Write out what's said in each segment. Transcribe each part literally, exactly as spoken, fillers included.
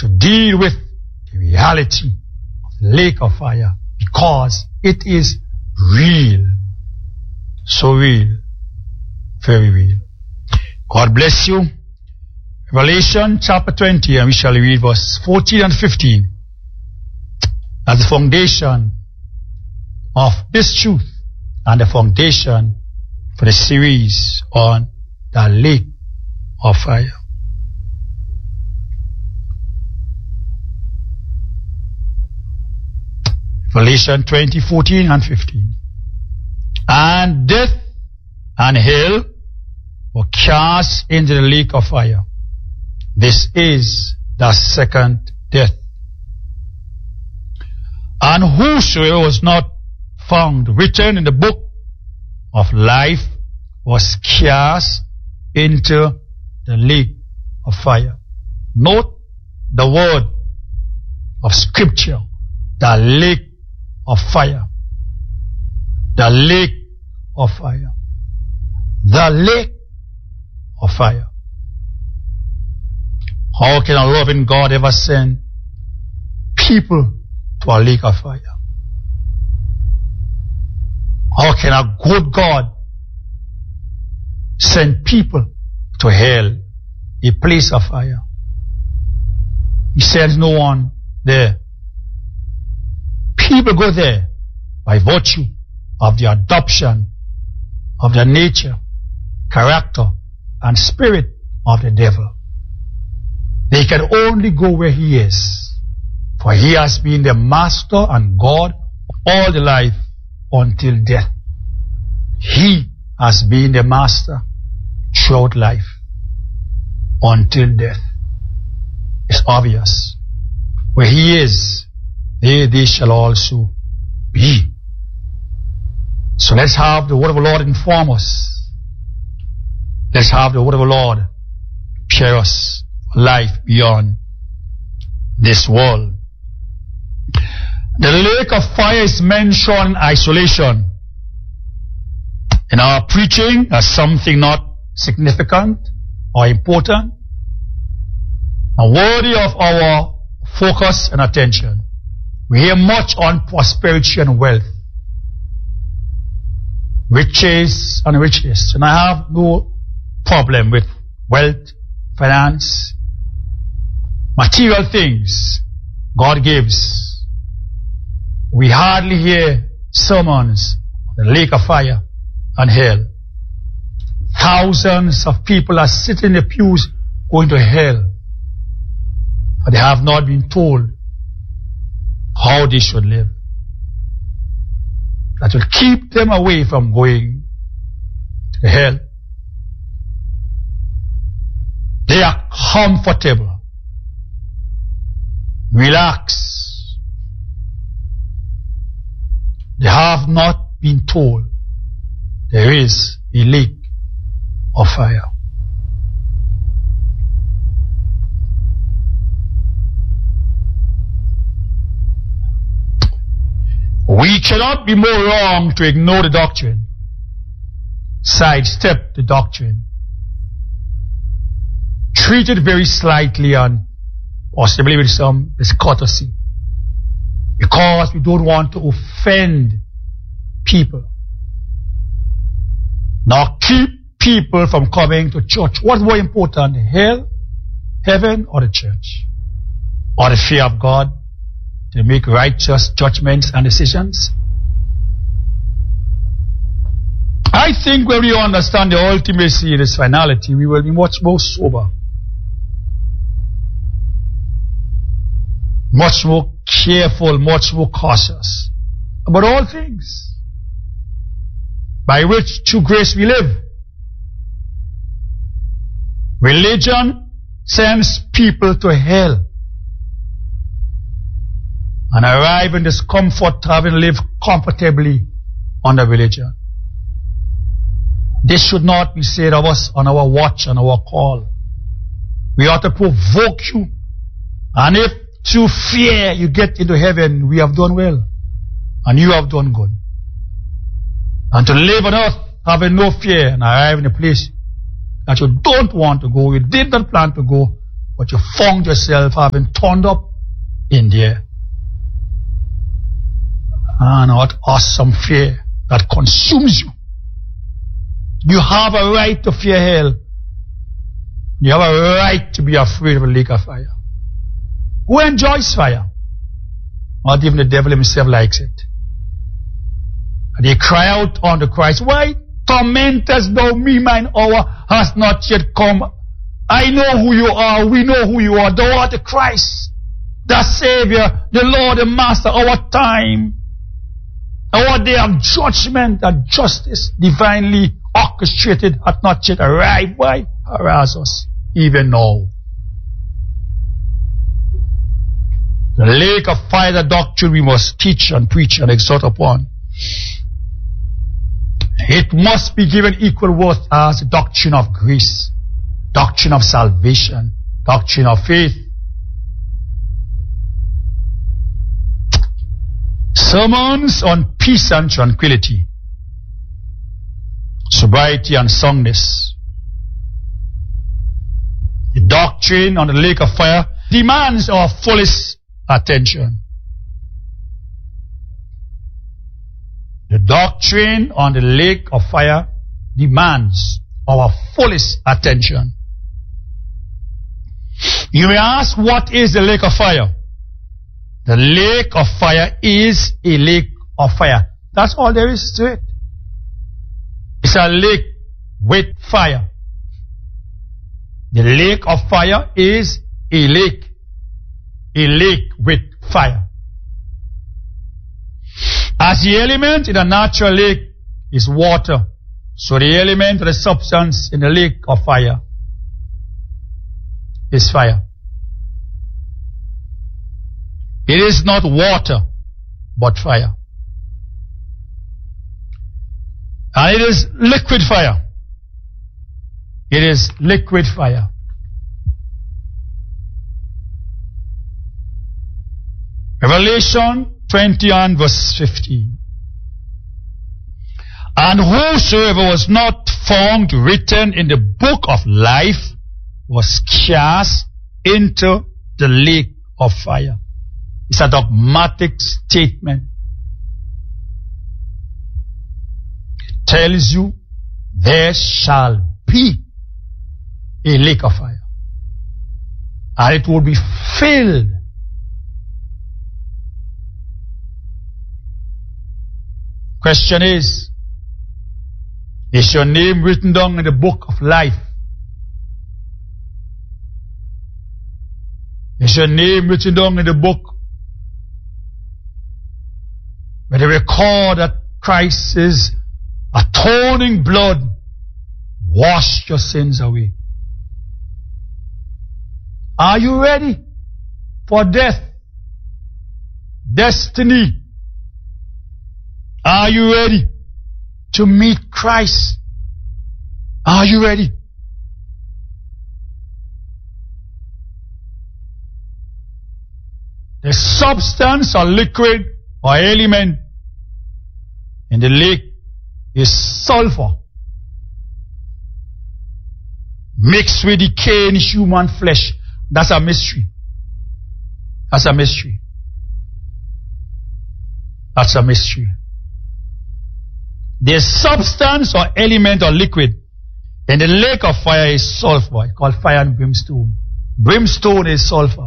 to deal with the reality of the lake of fire, because it is real. So real. Very real. God bless you. Revelation chapter twenty, and we shall read verse fourteen and fifteen as the foundation of this truth and the foundation for the series on the lake of fire. Revelation twenty, fourteen and fifteen. And death and hell were cast into the lake of fire. This is the second death. And whosoever was not found written in the book of life was cast into the lake of fire. Note the word of scripture, the lake of fire. The lake of fire. The lake of fire. How can a loving God ever send people to a lake of fire? How can a good God send people to hell, a place of fire? He sends no one there. People go there by virtue of the adoption of the nature, character, and spirit of the devil. They can only go where he is, for he has been the master and God all the life until death. He has been the master throughout life until death. It's obvious. Where he is, there they shall also be. So let's have the word of the Lord inform us. Let's have the word of the Lord prepare us for life beyond this world. The lake of fire is mentioned in isolation in our preaching as something not significant or important and worthy of our focus and attention. We hear much on prosperity and wealth, riches and richness, and I have no problem with wealth, finance, material things God gives. We hardly hear sermons on the lake of fire and hell. Thousands of people are sitting in the pews going to hell, but they have not been told how they should live. That will keep them away from going to hell. They are comfortable, relaxed. They have not been told there is a lake of fire. We cannot be more wrong to ignore the doctrine, sidestep the doctrine, treat it very slightly and possibly with some discourtesy, because we don't want to offend people. Now keep people from coming to church. What's more important, hell, heaven, or the church? Or the fear of God to make righteous judgments and decisions? I think when we understand the ultimacy, this finality, we will be much more sober, much more careful, much more cautious about all things by which through grace we live. Religion sends people to hell and arrive in discomfort having lived comfortably under religion. This should not be said of us on our watch and our call. We ought to provoke you, and if through fear you get into heaven, we have done well, and you have done good. And to live on earth having no fear and arrive in a place that you don't want to go, you did not plan to go, but you found yourself having turned up in there. And what awesome fear that consumes you. You have a right to fear hell. You have a right to be afraid of a lake of fire. Who enjoys fire? Not even the devil himself likes it. And they cry out unto Christ, why tormentest thou me? Mine hour has not yet come. I know who you are. We know who you are. Thou art the Christ, the Savior, the Lord, the Master. Our time, our day of judgment and justice, divinely orchestrated, hath not yet arrived. Why harass us even now? The lake of fire, the doctrine we must teach and preach and exhort upon. It must be given equal worth as the doctrine of grace, doctrine of salvation, doctrine of faith. Sermons on peace and tranquility, sobriety and soundness. The doctrine on the lake of fire demands our fullest attention. The doctrine on the lake of fire demands our fullest attention. You may ask, what is the lake of fire? The lake of fire is a lake of fire. That's all there is to it. It's a lake with fire. The lake of fire is a lake. A lake with fire. As the element in a natural lake is water, so the element or the substance in the lake of fire is fire. It is not water, but fire. And it is liquid fire. It is liquid fire. Revelation twenty and verse fifteen. And whosoever was not found written in the book of life was cast into the lake of fire. It's a dogmatic statement. It tells you there shall be a lake of fire. And it will be filled. Question is, is your name written down in the book of life? Is your name written down in the book where they record that Christ's atoning blood washed your sins away? Are you ready for death, destiny? Are you ready to meet Christ? Are you ready? The substance or liquid or element in the lake is sulfur mixed with decaying human flesh. That's a mystery. That's a mystery. That's a mystery. The substance or element or liquid in the lake of fire is sulfur, called fire and brimstone. Brimstone is sulfur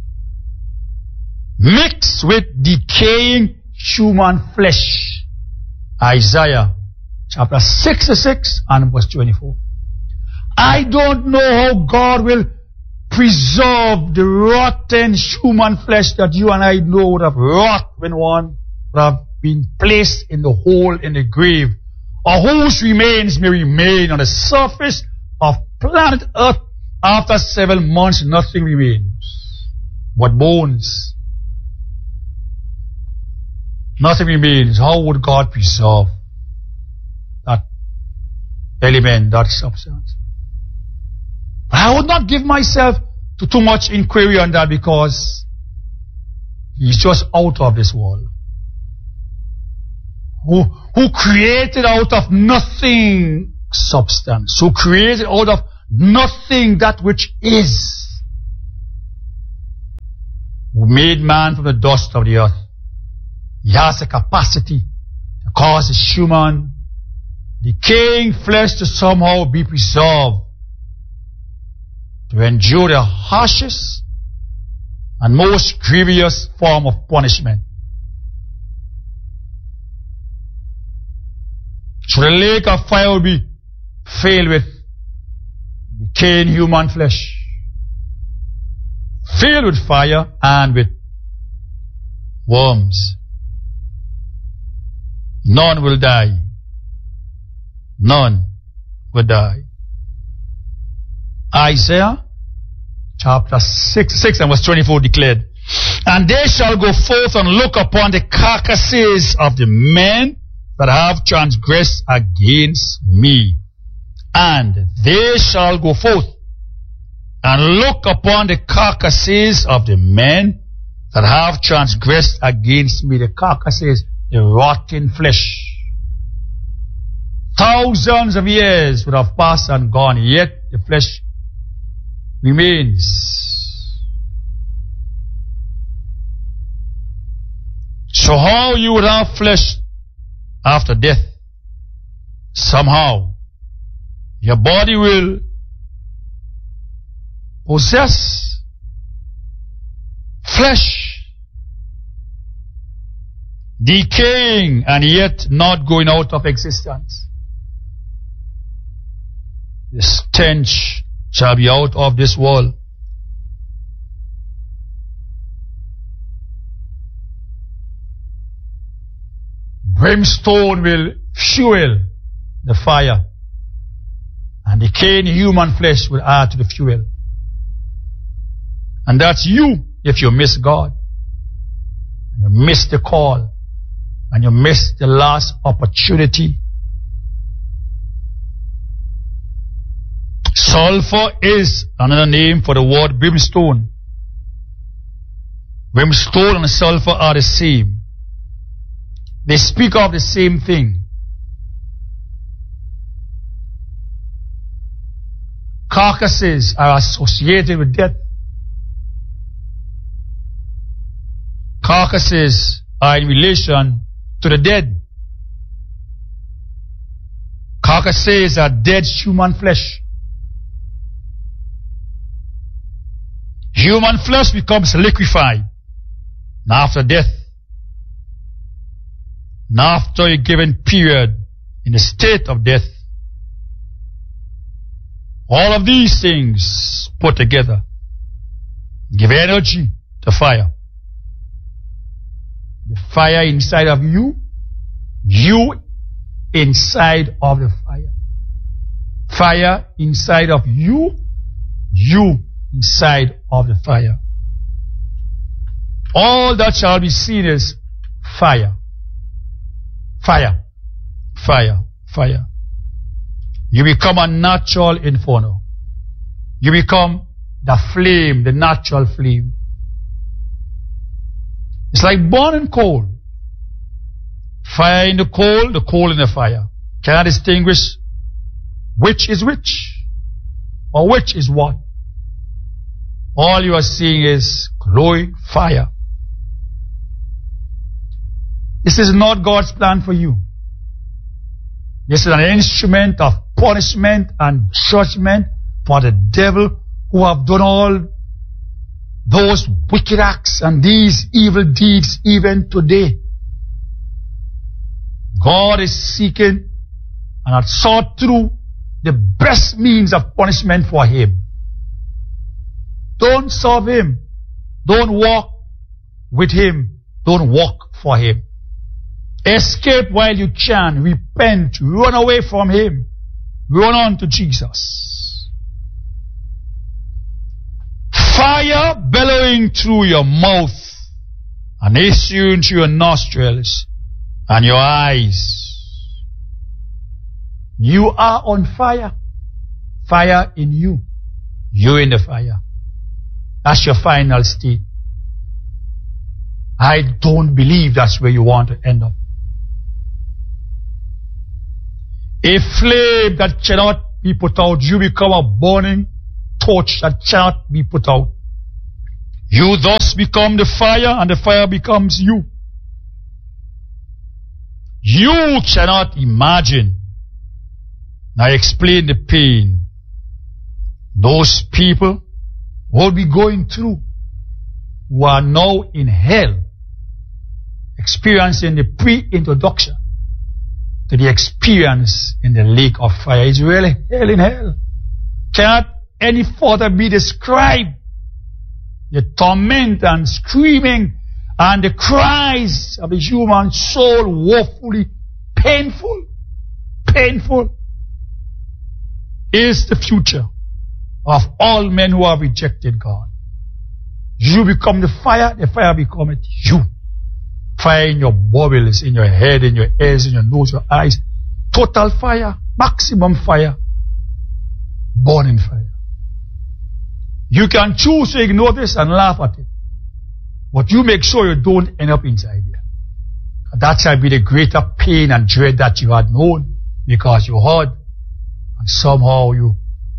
mixed with decaying human flesh. Isaiah chapter sixty-six and verse twenty-four. I don't know how God will preserve the rotten human flesh that you and I know would have rot when one would have been placed in the hole in the grave, or whose remains may remain on the surface of planet Earth. After seven months, nothing remains but bones. Nothing remains. How would God preserve that element, that substance? I would not give myself to too much inquiry on that, because He's just out of this world. Who, who created out of nothing substance, who created out of nothing that which is. who made man from the dust of the earth, he has the capacity to cause his human, decaying flesh to somehow be preserved, to endure the harshest and most grievous form of punishment. So the lake of fire will be filled with decaying human flesh, filled with fire and with worms. None will die. None will die. Isaiah chapter six, six and verse twenty-four declared, and they shall go forth and look upon the carcasses of the men that have transgressed against me. And they shall go forth and look upon the carcasses of the men that have transgressed against me. The carcasses, the rotten flesh. Thousands of years would have passed and gone, yet the flesh remains. So how you would have flesh after death? Somehow your body will possess flesh, decaying and yet not going out of existence. The stench shall be out of this world. Brimstone will fuel the fire, and decaying human flesh will add to the fuel. And that's you if you miss God, and you miss the call, and you miss the last opportunity. Sulfur is another name for the word brimstone. Brimstone and sulfur are the same. They speak of the same thing. Carcasses are associated with death. Carcasses are in relation to the dead. Carcasses are dead human flesh. Human flesh becomes liquefied after death. And after a given period in the state of death, all of these things put together give energy to fire. The fire inside of you, you inside of the fire. Fire inside of you, you inside of the fire. All that shall be seen is fire. Fire, fire, fire. You become a natural inferno. You become the flame, the natural flame. It's like burning coal. Fire in the coal, the coal in the fire. Cannot distinguish which is which, or which is what. All you are seeing is glowing fire. This is not God's plan for you. This is an instrument of punishment and judgment for the devil who have done all those wicked acts and these evil deeds even today. God is seeking and has sought through the best means of punishment for him. Don't serve him. Don't walk with him. Don't walk for him. Escape while you can. Repent. Run away from him. Run on to Jesus. Fire bellowing through your mouth and issuing through your nostrils and your eyes. You are on fire. Fire in you. You in the fire. That's your final state. I don't believe that's where you want to end up. A flame that cannot be put out. You become a burning torch that cannot be put out. You thus become the fire, and the fire becomes you. You cannot imagine. I explain the pain those people will be going through who are now in hell, experiencing the pre-introduction to the experience in the lake of fire. It's really hell in hell. Cannot any further be described. The torment and screaming and the cries of the human soul, woefully painful, painful, is the future of all men who have rejected God. You become the fire, the fire becomes you. Fire in your bowels, in your head, in your ears, in your nose, your eyes. Total fire, maximum fire, burning fire. You can choose to ignore this and laugh at it. But you make sure you don't end up inside here. That shall be the greater pain and dread that you had known, because you heard and somehow you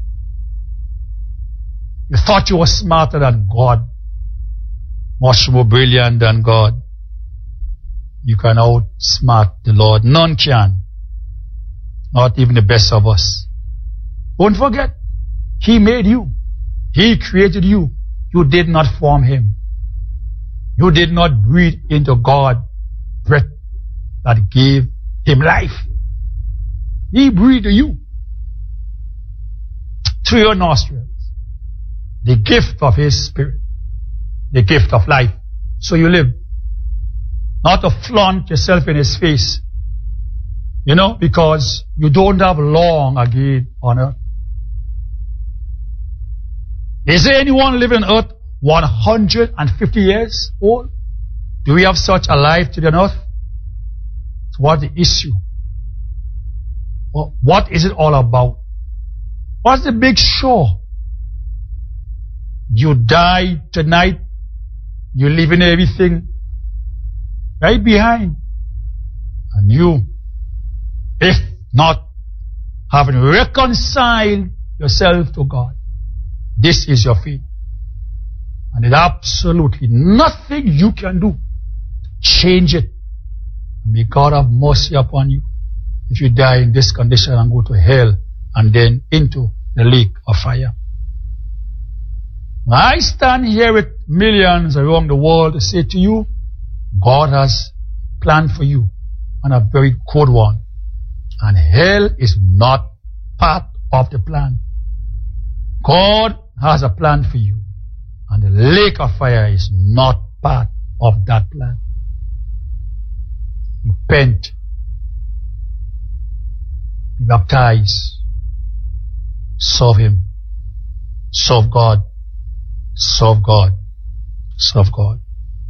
you thought you were smarter than God, much more brilliant than God. You can outsmart the Lord. None can. Not even the best of us. Don't forget, He made you. He created you. You did not form Him. You did not breathe into God breath that gave Him life. He breathed you through your nostrils. The gift of His Spirit. The gift of life. So you live. Not to flaunt yourself in His face. You know, because you don't have long again on earth. Is there anyone living on earth one hundred fifty years old? Do we have such a life today on earth? So what's the issue? Well, what is it all about? What's the big show? You die tonight, you're leaving everything right behind. And you, if not having reconciled yourself to God, this is your fate. And there's absolutely nothing you can do to change it. And may God have mercy upon you if you die in this condition and go to hell and then into the lake of fire. I stand here with millions around the world to say to you, God has planned for you, and a very good one. And hell is not part of the plan. God has a plan for you, and the lake of fire is not part of that plan. Repent. Be baptized. Serve Him. Serve God. Serve God. Serve God.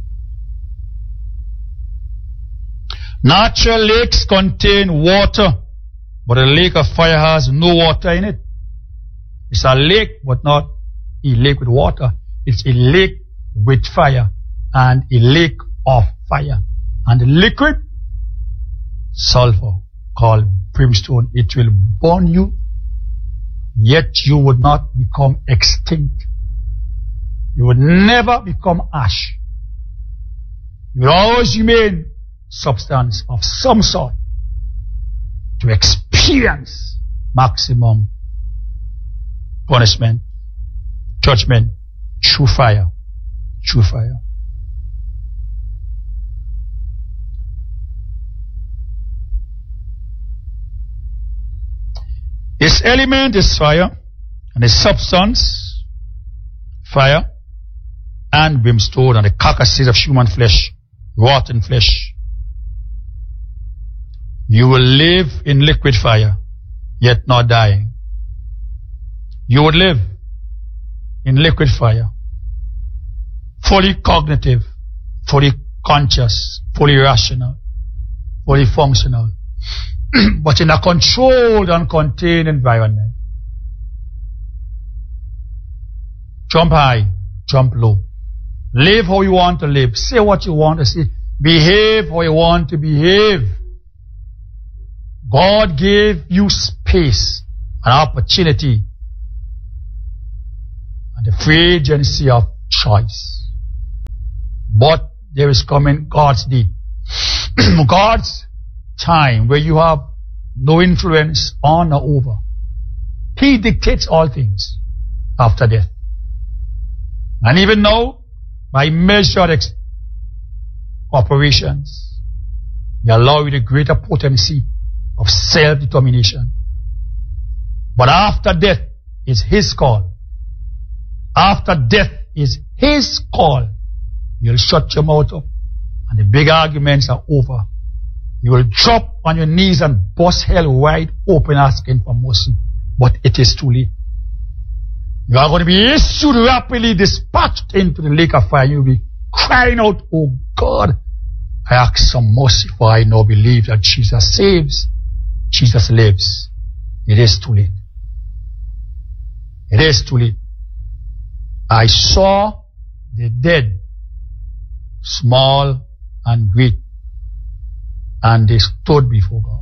Natural lakes contain water, but a lake of fire has no water in it. It's a lake, but not a lake with water. It's a lake with fire, and a lake of fire. And the liquid, sulfur, called brimstone, it will burn you, yet you would not become extinct. You would never become ash. You will always remain substance of some sort to experience maximum punishment, judgment, through fire, through fire. Its element is fire, and its substance, fire, and brimstone, and the carcasses of human flesh, rotten flesh. You will live in liquid fire, yet not dying. You would live in liquid fire, fully cognitive, fully conscious, fully rational, fully functional, but in a controlled and contained environment. Jump high, jump low. Live how you want to live. Say what you want to say. Behave how you want to behave. God gave you space and opportunity and the free agency of choice. But there is coming God's day. God's time where you have no influence on or over. He dictates all things after death. And even now, by measured ex- operations, He allows you the greater potency of self-determination. But after death is His call. After death is His call. You'll shut your mouth up and the big arguments are over. You will drop on your knees and bust hell wide open asking for mercy. But it is too late. You are going to be issued rapidly, dispatched into the lake of fire. You'll be crying out, oh God, I ask some mercy, for I now believe that Jesus saves, Jesus lives. It is too late. It is too late. I saw the dead, small and great, and they stood before God,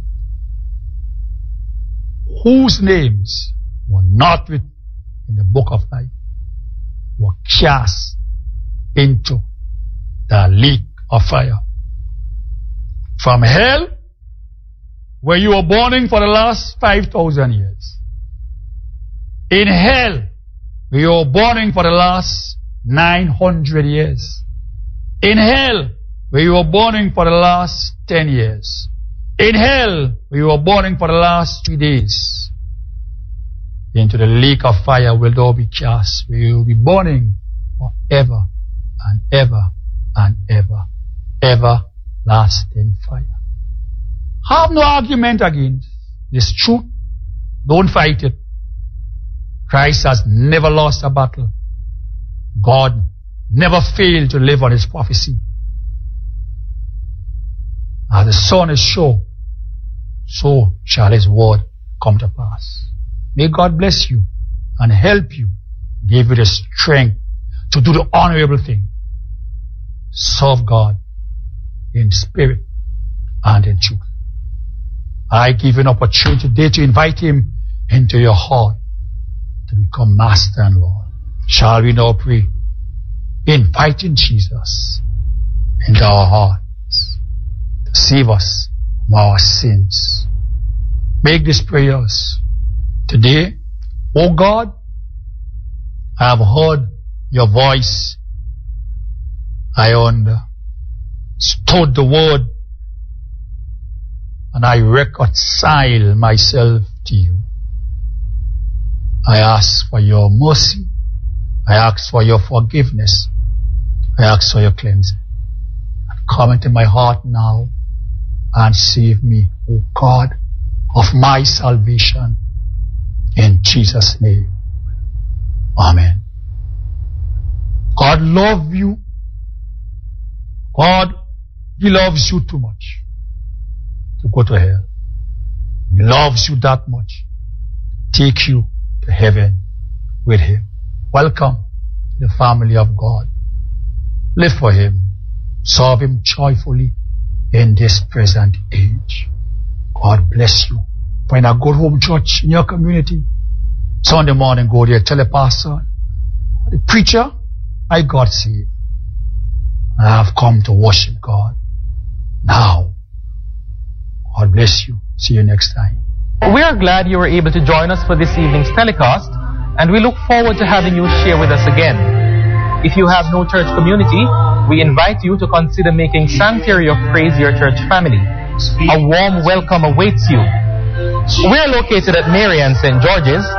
whose names were not written in the book of life, were cast into the lake of fire. From hell, where you were burning for the last five thousand years. In hell, where you were burning for the last nine hundred years. In hell, where you were burning for the last ten years. In hell, where you were burning for the last three days. Into the lake of fire will thou be cast, where you will be burning forever and ever and ever. Everlasting fire. Have no argument against this truth. Don't fight it. Christ has never lost a battle. God never failed to live on His prophecy. As the sun is sure, so shall His word come to pass. May God bless you and help you, give you the strength to do the honorable thing. Serve God in spirit and in truth. I give you an opportunity today to invite Him into your heart to become Master and Lord. Shall we now pray? Inviting Jesus into our hearts to save us from our sins. Make these prayers today. Oh God, I have heard your voice. I understood the word and I reconcile myself to you. I ask for your mercy. I ask for your forgiveness. I ask for your cleansing. Come into my heart now and save me, O God, of my salvation. In Jesus' name. Amen. God loves you. God, He loves you too much to go to hell. He loves you that much. Take you to heaven with Him. Welcome to the family of God. Live for Him. Serve Him joyfully in this present age. God bless you. Find a good home church in your community. Sunday morning, go there, tell the pastor, the preacher, I got saved. I have come to worship God. Now, God bless you. See you next time. We are glad you were able to join us for this evening's telecast, and we look forward to having you share with us again. If you have no church community, we invite you to consider making Sanctuary of Praise your church family. A warm welcome awaits you. We are located at Mary and Saint George's,